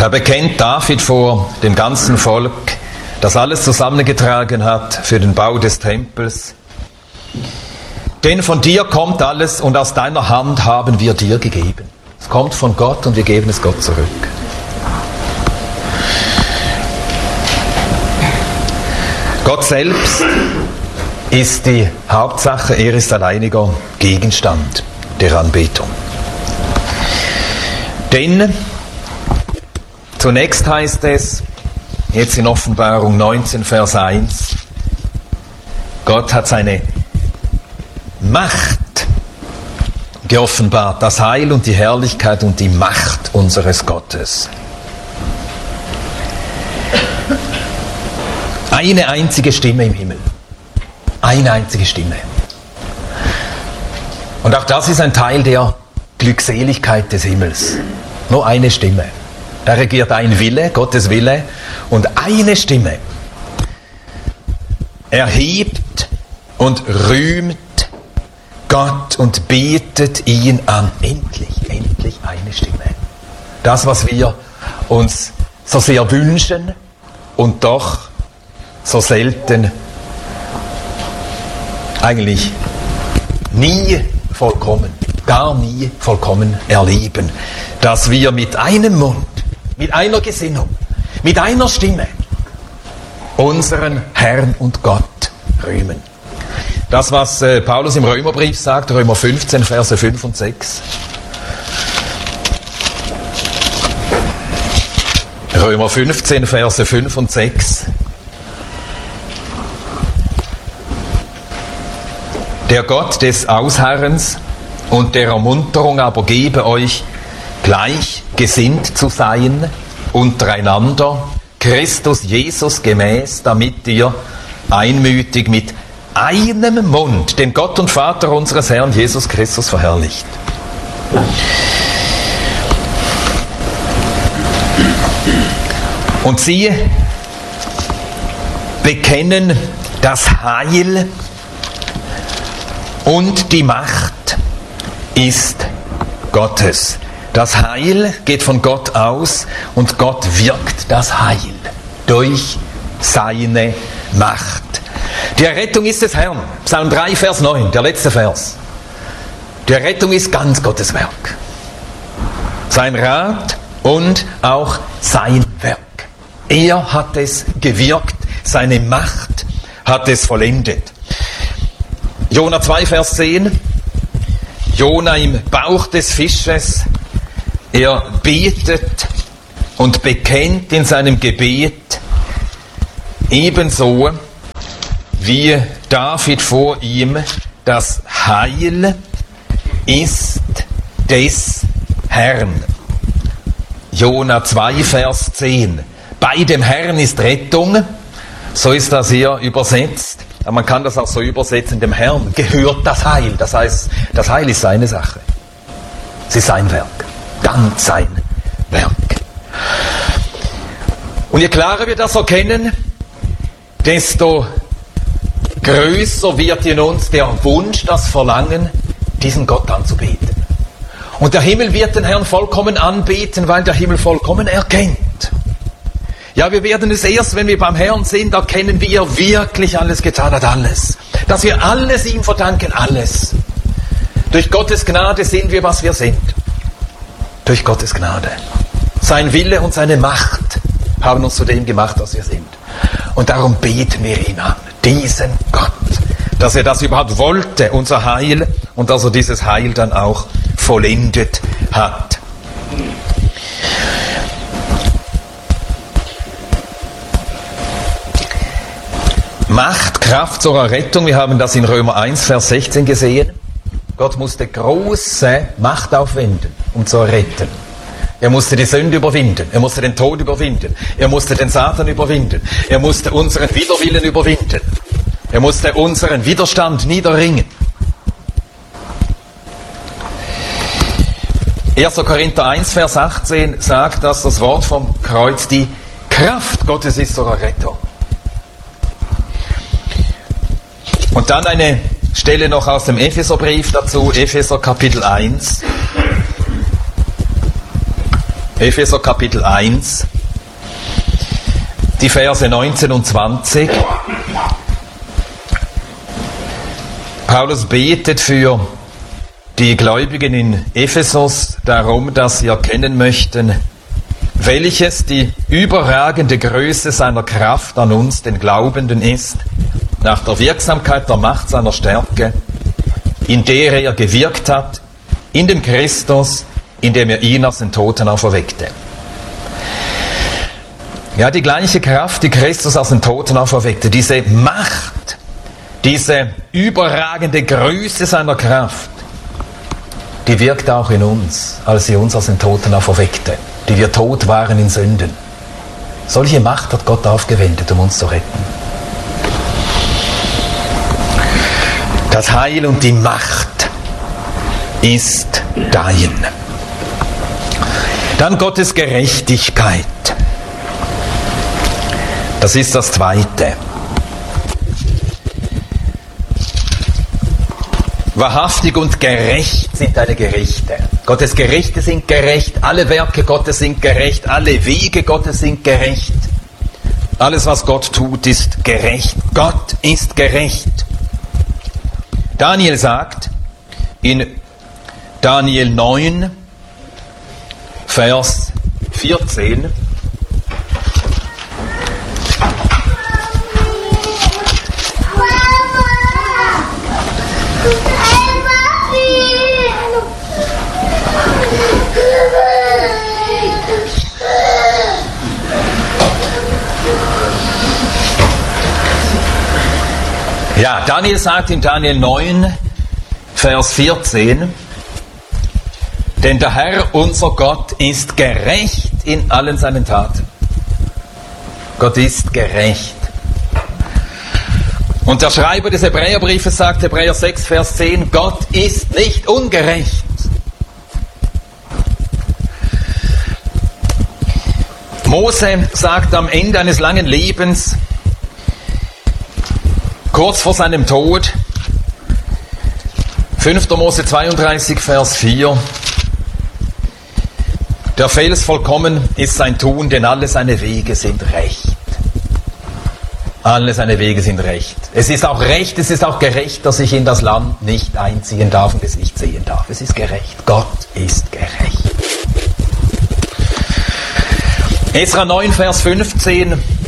Da bekennt David vor dem ganzen Volk, das alles zusammengetragen hat für den Bau des Tempels: Denn von dir kommt alles und aus deiner Hand haben wir dir gegeben. Es kommt von Gott und wir geben es Gott zurück. Gott selbst ist die Hauptsache, er ist alleiniger Gegenstand der Anbetung. Denn zunächst heißt es, jetzt in Offenbarung 19, Vers 1, Gott hat seine Macht geoffenbart, das Heil und die Herrlichkeit und die Macht unseres Gottes. Eine einzige Stimme im Himmel. Eine einzige Stimme. Und auch das ist ein Teil der Glückseligkeit des Himmels. Nur eine Stimme. Da regiert ein Wille, Gottes Wille, und eine Stimme erhebt und rühmt Gott und betet ihn an. Endlich, endlich eine Stimme. Das, was wir uns so sehr wünschen und doch so selten, eigentlich nie vollkommen, gar nie vollkommen erleben, dass wir mit einem Mund, mit einer Gesinnung, mit einer Stimme unseren Herrn und Gott rühmen. Das, was Paulus im Römerbrief sagt, Römer 15, Verse 5 und 6. Römer 15, Verse 5 und 6. Der Gott des Ausharrens und der Ermunterung aber gebe euch, gleichgesinnt zu sein untereinander, Christus Jesus gemäß, damit ihr einmütig mit einem Mund den Gott und Vater unseres Herrn Jesus Christus verherrlicht. Und sie bekennen das Heil und die Macht ist Gottes. Das Heil geht von Gott aus und Gott wirkt das Heil durch seine Macht. Die Errettung ist des Herrn. Psalm 3, Vers 9, der letzte Vers. Die Errettung ist ganz Gottes Werk. Sein Rat und auch sein Werk. Er hat es gewirkt, seine Macht hat es vollendet. Jona 2, Vers 10. Jona im Bauch des Fisches. Er betet und bekennt in seinem Gebet ebenso wie David vor ihm, das Heil ist des Herrn. Jona 2, Vers 10. Bei dem Herrn ist Rettung, so ist das hier übersetzt. Aber man kann das auch so übersetzen, dem Herrn gehört das Heil. Das heißt, das Heil ist seine Sache. Es ist sein Werk. Ganz sein Werk. Und je klarer wir das erkennen, desto größer wird in uns der Wunsch, das Verlangen, diesen Gott anzubeten. Und der Himmel wird den Herrn vollkommen anbeten, weil der Himmel vollkommen erkennt. Ja, wir werden es erst, wenn wir beim Herrn sind, erkennen, wie er wirklich alles getan hat, alles. Dass wir alles ihm verdanken, alles. Durch Gottes Gnade sind wir, was wir sind. Durch Gottes Gnade. Sein Wille und seine Macht haben uns zu dem gemacht, was wir sind. Und darum beten wir ihn an, diesen Gott, dass er das überhaupt wollte, unser Heil, und dass er dieses Heil dann auch vollendet hat. Macht, Kraft zur Errettung, wir haben das in Römer 1, Vers 16 gesehen. Gott musste große Macht aufwenden, um zu erretten. Er musste die Sünde überwinden, er musste den Tod überwinden, er musste den Satan überwinden, er musste unseren Widerwillen überwinden, er musste unseren Widerstand niederringen. 1. Korinther 1, Vers 18 sagt, dass das Wort vom Kreuz die Kraft Gottes ist zur Errettung. Und dann eine Stelle noch aus dem Epheserbrief dazu, Epheser Kapitel 1. Epheser Kapitel 1, die Verse 19 und 20. Paulus betet für die Gläubigen in Ephesus darum, dass sie erkennen möchten, welches die überragende Größe seiner Kraft an uns, den Glaubenden, ist, nach der Wirksamkeit der Macht seiner Stärke, in der er gewirkt hat, in dem Christus, indem er ihn aus den Toten auferweckte. Ja, die gleiche Kraft, die Christus aus den Toten auferweckte, diese Macht, diese überragende Größe seiner Kraft, die wirkt auch in uns, als sie uns aus den Toten auferweckte, die wir tot waren in Sünden. Solche Macht hat Gott aufgewendet, um uns zu retten. Das Heil und die Macht ist dein. Dann Gottes Gerechtigkeit. Das ist das Zweite. Wahrhaftig und gerecht sind deine Gerichte. Gottes Gerichte sind gerecht, alle Werke Gottes sind gerecht, alle Wege Gottes sind gerecht. Alles, was Gott tut, ist gerecht. Gott ist gerecht. Daniel sagt in Daniel 9, Vers 14, ja, Daniel sagt in Daniel 9, Vers 14, denn der Herr, unser Gott, ist gerecht in allen seinen Taten. Gott ist gerecht. Und der Schreiber des Hebräerbriefes sagt, Hebräer 6, Vers 10, Gott ist nicht ungerecht. Mose sagt am Ende eines langen Lebens, kurz vor seinem Tod, 5. Mose 32, Vers 4, der Fels vollkommen ist sein Tun, denn alle seine Wege sind recht. Alle seine Wege sind recht. Es ist auch recht, es ist auch gerecht, dass ich in das Land nicht einziehen darf und es nicht sehen darf. Es ist gerecht. Gott ist gerecht. Esra 9, Vers 15.